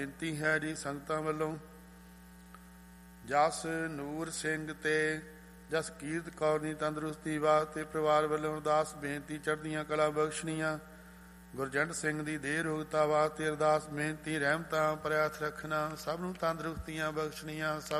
ਬੇਨਤੀ ਹੈ ਜੀ ਸੰਗਤਾਂ ਵੱਲੋਂ ਜਸ ਨੂਰ ਸਿੰਘ ਤੇ ਜਸਕੀਰਤ ਕੌਰ ਦੀ ਤੰਦਰੁਸਤੀ ਵਾਸਤੇ ਪਰਿਵਾਰ ਵੱਲੋਂ ਅਰਦਾਸ ਬੇਨਤੀ ਚੜ੍ਹਦੀਆਂ ਕਲਾ ਬਖਸ਼ਣੀਆਂ। ਗੁਰਜੰਟ ਸਿੰਘ ਦੀ ਦੇਹ ਰੋਗਤਾ ਵਾਸਤੇ ਅਰਦਾਸ ਬੇਨਤੀ ਰਹਿਮਤਾਂ ਪ੍ਰਿਆਤ ਰੱਖਣਾ। ਸਭ ਨੂੰ ਤੰਦਰੁਸਤੀਆਂ ਬਖਸ਼ਣੀਆਂ।